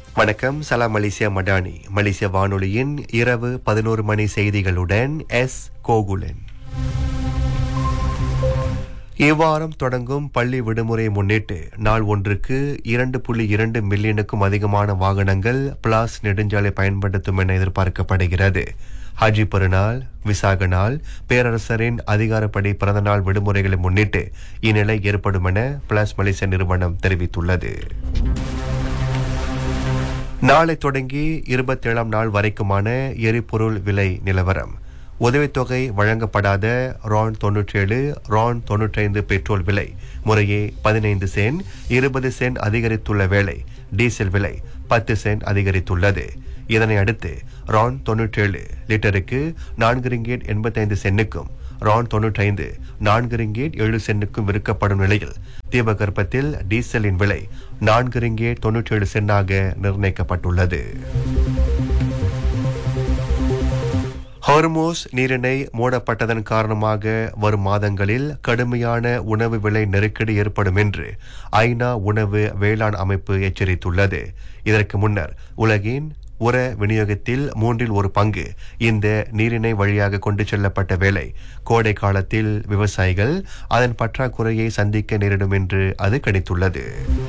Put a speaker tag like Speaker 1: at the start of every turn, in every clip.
Speaker 1: வணக்கம். சலாம் மலேசியா மடானி. மலேசிய வானொலியின் இரவு 11 மணி செய்திகளுடன் கோகுலன். இவ்வாரம் தொடங்கும் பள்ளி விடுமுறை முன்னிட்டு நாள் ஒன்றுக்கு 2.2 மில்லியனுக்கும் அதிகமான வாகனங்கள் பிளாஸ் நெடுஞ்சாலை பயன்படுத்தும் என எதிர்பார்க்கப்படுகிறது. ஹஜ்ஜி பெருநாள், விசாக நாள், பேரரசரின் அதிகாரப்படி பிறந்தநாள் விடுமுறைகளை முன்னிட்டு இந்நிலை ஏற்படும் என பிளாஸ் மலேசியா நிறுவனம் தெரிவித்துள்ளது. நாளை தொடங்கி 27ஆம் நாள் வரைக்குமான எரிபொருள் விலை நிலவரம். உதவித்தொகை வழங்கப்படாத ரான் 97, ரான் 95 பெட்ரோல் விலை முறையே 15 சென்ட், 20 சென்ட் அதிகரித்துள்ள வேளை டீசல் விலை 10 சென்ட் அதிகரித்துள்ளது. இதனை அடுத்து ரான் 97 லிட்டருக்கு 4 ரிங்கேட் 85 சென்னுக்கும், ரான் 95 4 ரிங்கேட் 7 சென்னுக்கும் விற்கப்படும் நிலையில் தீபகற்பத்தில் டீசலின் விலை 4 ரிங்கேட் 97 சென்னாக நிர்ணயிக்கப்பட்டுள்ளது. ஹார்மோஸ் நீரிணை மூடப்பட்டதன் காரணமாக வரும் மாதங்களில் கடுமையான உணவு விலை நெருக்கடி ஏற்படும் என்று ஐநா உணவு வேளாண் அமைப்பு எச்சரித்துள்ளது. இதற்கு முன்னர் உலகின் உர விநியோகத்தில் 1/3 பங்கு இந்த நீரிணை வழியாக கொண்டு செல்லப்பட்ட வேளை கோடை காலத்தில் விவசாயிகள் அதன் பற்றாக்குறையை சந்திக்க நேரிடும் என்று அது கணித்துள்ளது.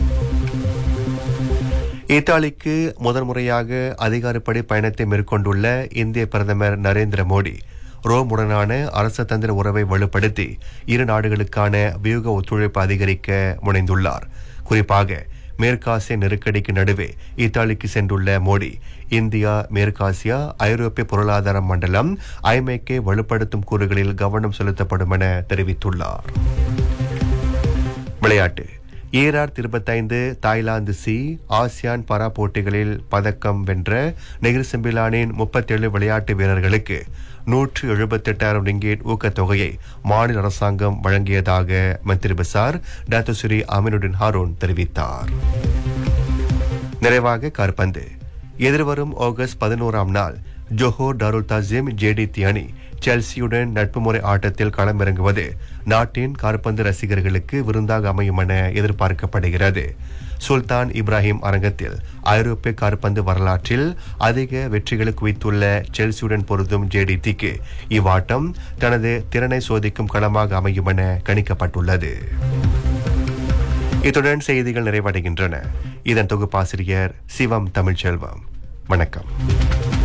Speaker 1: இத்தாலிக்கு முதன்முறையாக அதிகாரப்படி பயணத்தை மேற்கொண்டுள்ள இந்திய பிரதமர் நரேந்திர மோடி ரோமுடனான அரச தந்திர உறவை வலுப்படுத்தி இரு நாடுகளுக்கான வியூக ஒத்துழைப்பு அதிகரிக்க முனைந்துள்ளார். குறிப்பாக மேற்காசிய நெருக்கடிக்கு நடுவே இத்தாலிக்கு சென்றுள்ள மோடி இந்தியா, மேற்காசியா, ஐரோப்பிய பொருளாதார மண்டலம் ஐமேக்கை வலுப்படுத்தும் கூறுகளில் கவனம் செலுத்தப்படும் என தெரிவித்துள்ளார். விளையாட்டு. 2025 தாய்லாந்து ஆசியான் பரா போட்டிகளில் பதக்கம் வென்ற நெகிர் செம்பிலானின் 37 விளையாட்டு வீரர்களுக்கு 178,000 ரிங்கேட் ஊக்கத்தொகையை மாநில அரசாங்கம் வழங்கியதாக மந்திரி பசார் டாக்டர் ஸ்ரீ அமீனுடின் ஹாரூன் தெரிவித்தார். நிறைவாக காற்பந்து. எதிர்வரும் ஆகஸ்ட் 11ஆம் நாள் ஜோஹோர் டாருல் தாசிம் ஜேடிடி அணி செல்சியுடன் நட்பு முறை ஆட்டத்தில் களமிறங்குவது நாட்டின் காற்பந்து ரசிகர்களுக்கு விருந்தாக அமையும் என எதிர்பார்க்கப்படுகிறது. சுல்தான் இப்ராஹிம் அரங்கத்தில் ஐரோப்பிய காற்பந்து வரலாற்றில் அதிக வெற்றிகளை குவித்துள்ள செல்சியுடன் பொருந்தும் ஜேடிடிக்கு இவ்வாட்டம் தனது திறனை சோதிக்கும் களமாக அமையும் என கணிக்கப்பட்டுள்ளது. இத்துடன் செய்திகள் நிறைவடைகின்றன. இதன் தொகுப்பாசிரியர் சிவம் தமிழ்ச்செல்வம். வணக்கம்.